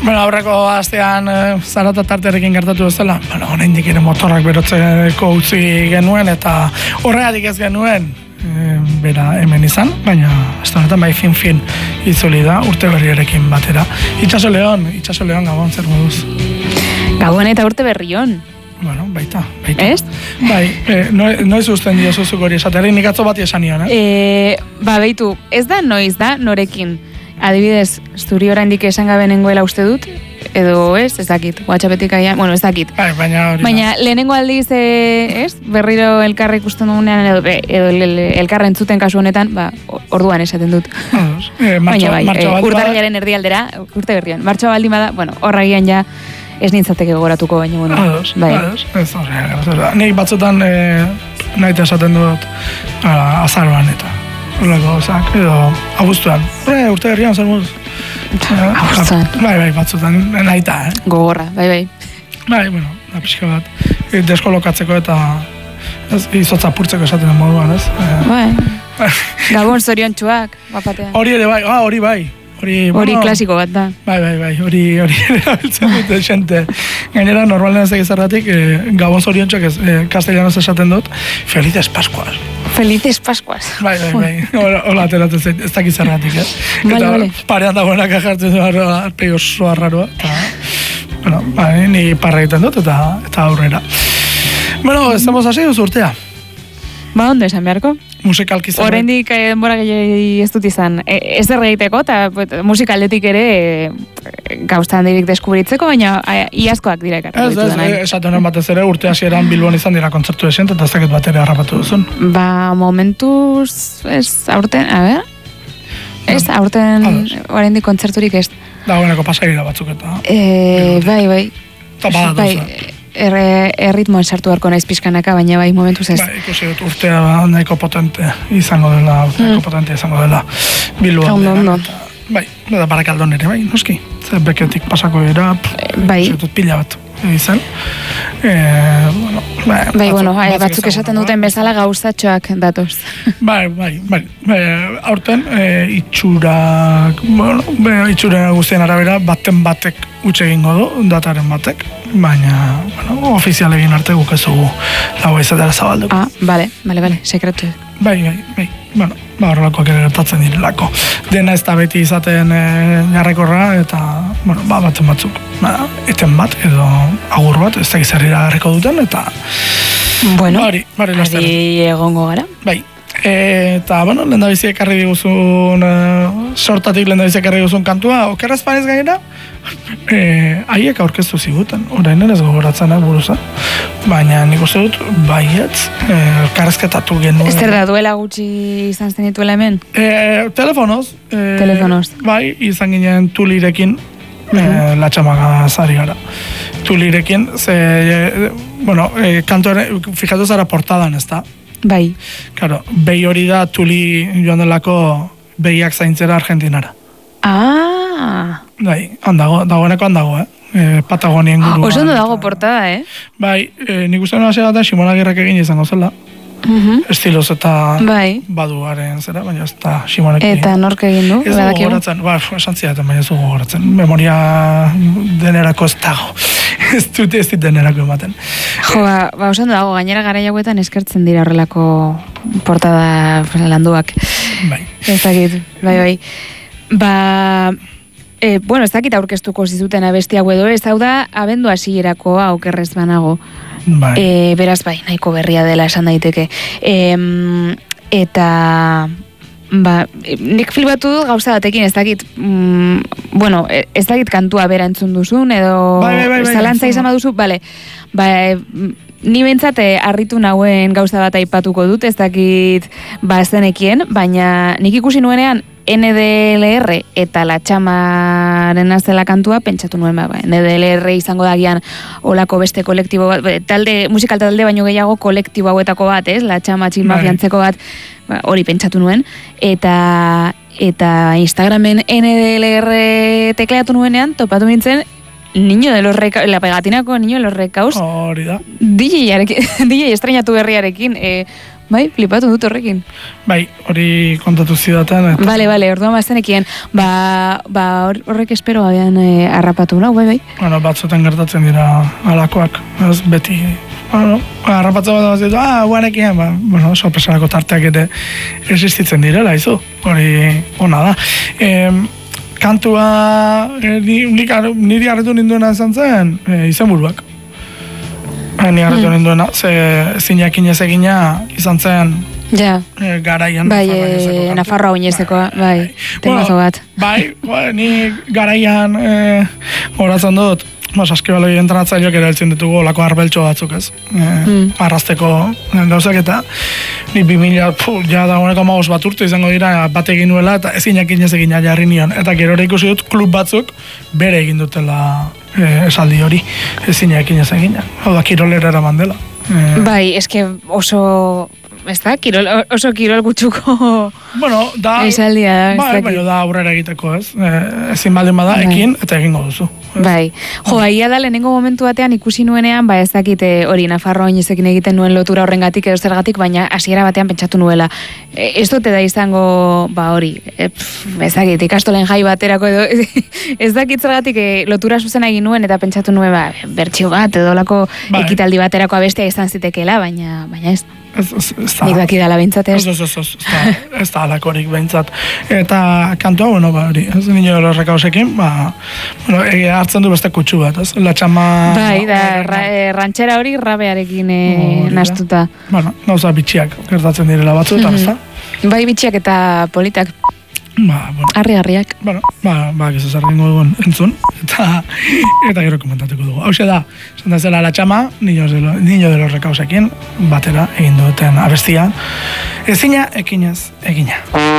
Bueno, aurreko astean zarata tarterekin gertatu bezala, bueno, oraindik ere motorrak berotzeko utzi genuen eta horregatik ez genuen bera hemen izan, baina ez honetan bai fin itzuli da urte berriarekin batera. Itxaso Leon, Gabon, zer moduz? Gabon eta urte berrion. Bueno, baita. Ez? Bai, noiz usten diozuzuk hori esateari, nik atzo bati esan nion, Beitu, ez da noiz da, norekin. Adibidez, zuri oraindik esan gabe nengoela uste dut, edo ez dakit, WhatsAppetik aia, bueno, ez dakit. Baina lehenengo aldiz, ez, berriro elkarra ikusten dugunean, edo elkarra entzuten kasu honetan, orduan esaten dut. Baina bai, urtarrilaren erdialdera, urte berrian. Martxoa baldin bada, bueno, horragian ja, ez nintzateke gogoratuko, baina, bueno, bai. Nik batzutan nahi esaten dut azaroan eta horrelako ezak, edo abuztuan. Urte berrian zer moduz? Abuztuan. Bai, batzutan nahi Gogorra, bai. Bai, bueno, da pixka bat, deskolokatzeko eta izotza purtzeko esaten den moduan, ez? Bai, Gabon zoriontsuak, bapatean. Hori ere bai, hori bai. Hori klasiko bat da. Bai, hori erabiltzen dute xente. Gainera, normalen ez egizarratik, Gabon zoriontxoak castellanoz esaten dut, Felices Pascuas. Felices Pascuas. Bai. Hola, ateratzen zait, ez dakizarratik, Vale. Parean dagoenak ajartzen du arpegi oso arraroa. Bueno, ni parra egiten dut eta aurrera. Bueno, estamos hasi duz urtea. Ondo esan beharko? Musikalki zen. Oraindik denbora gehiago ez dut izan. Ez egiteko eta musikaldetik ere gauza handirik deskubritzeko, baina iazkoak dira ekartu ditu da nahi. Esaten batez ere urte hasieran Bilbon izan dira kontzertu desent eta ez dakit bat ere harrapatu duzun. Momentuz ez aurten, ez aurten oraindik kontzerturik ez. Dagoeneko pasagira batzuk eta. Bai. Eta badaduzu. Erritmoan sartu beharko naiz pixkanaka, baina bai momentuz ez. Bai, ikusi dut urtea nahiko potente izango dela Bilboan. Ondo. Bai, eta Barakaldon ere, bai, noski. Zer beketik pasako era, bai. Pila bat izan. Batzuk esaten duten bezala gauzatxoak datoz. Bai. Aurten, itxura guztien arabera, batek utxe egingo du, dataren batek, baina, ofizial egin arte guk ez dugu lau izatera zabalduko. Bale, sekretu. Bai. Horrelakoak ere gertatzen direlako. Dena ez da beti izaten jarrekorra, eta, batzen batzuk, eten bat, edo agur bat, ez da gizarrira garriko duten, eta... Bari egongo gara. Bai. Eta, lehendabizi ekarri diguzun, sortatik lehendabizi ekarri diguzun kantua, okerraz panez gainera, haiek aurkeztu ziguten, orain ez gogoratzen buruza, baina nik uste dut, baietz, elkarrezketatu genuen. Ez da duela gutxi izan zen dituela hemen? Telefonoz. Telefonoz. Bai, izan ginen Tulirekin, latxamaga zari gara. Tulirekin, kantuaren, fijatu zara portadan, ez da? Bai. Claro, behi hori da Tuli joan delako behiak zaintzera Argentinara. Bai, dagoeneko handago, Patagonien gurua. Oso ondo dago portada, Bai, nik uste nuen da Simon Agirrek egin izango zela. Estiloz eta baduaren zera, baina ez da Simonek egin. Eta nork egin du? Ez dugu gogoratzen, esan zidaten, baina ez dugu gogoratzen. Memoria denerako ez dago. Ez dut denerako ematen. Oso ondo dago, gainera gara jauetan eskertzen dira horrelako portada landuak. Bai. Ez dakit, bai. Ez dakit aurkeztuko zizuten abesti hau edo ez, hau da abendu hasierako aukerrez banago. Bai. Beraz bai, nahiko berria dela esan daiteke. Eta nik filbatu dut gauza batekin, ez dakit ez dakit kantua bera entzun duzun edo zalantza izan baduzu, ni bentsat harritu nauen gauza bat aipatuko dut, ez dakit zenekien, baina nik ikusi nuenean NDLR eta Latxamaren azela kantua pentsatu nuen, NDLR izango dagian olako beste kolektibo bat, musikal talde baino gehiago kolektibo hauetako bat, Latxama txinmafiantzeko bat, hori pentsatu nuen, eta Instagramen NDLR tekleatu nuenean, topatu nintzen, la pegatinako Niño de los Recaus. Hori da. DJ estrenatu berriarekin, bai, flipatu dut horrekin. Bai, hori kontatu zidaten. Bale, orduan baztenekien, horrek espero abian harrapatu, no? Bai. Bueno, batzuten gertatzen dira alakoak, ez beti. Bueno, harrapatzen bat zitu, guanekien, bueno, sorpresarako tarteak ere existitzen direla, izu. Hori, ona da. Kantua, niri harretu ninduena izan zen, izenburuak. Ni harretu ninduena, zinekin ez egina izan zen garaian. Bai, Nafarroa oinezekoa, bai, temazo bat. Bai, ni garaian horatzen dut, saskibaloi entrenatzaileak ere heltzen ditugu olako arbeltxo batzuk ez. Arrasteko gauzak eta ni 2000, ja da honeko 15 bat urte izango dira bat egin nuela eta ezinekin ez egina jarri nion. Eta gero ikusi dut klub batzuk bere egin dutela esaldi hori, ezinekin ez egina. Hau da, kirolera eraman dela. Bai, eske oso... Ez da, oso kirol gutxuko esaldia da. Bai, da aurrera egiteko, ez? Ezin baldin bada, ekin eta egingo duzu. Bai, aia da lehenengo momentu batean ikusi nuenean, ez dakite hori Nafarroa oinezekin egiten nuen lotura horrengatik edo zergatik, baina hasiera batean pentsatu nuela. Ez dute da izango, hori, ez dakit, ikastolen jai baterako edo, ez dakit zergatik lotura zuzena egin nuen eta pentsatu nuen, bertxio bat, edo lako ekitaldi baterako abestea izan zitekeela, baina ez. Nik daki dala behintzat, ez? Ez da alakorik behintzat. Eta kantua, hori, ez nino errekausekin, hartzen du beste kutsu bat, ez? Latxama... Bai, da, rantxera hori rabearekin nastuta. Bueno, gauza bitxiak gertatzen direla batzuetan, ez da? Bai, bitxiak eta politak. Arri-arriak. Gizu zarrengo dugun entzun, eta gero komentatuko dugu. Hau da, zela Latxama, niño de los rekausekin, batera egin duten abestia. Ezina, ekinez, egina.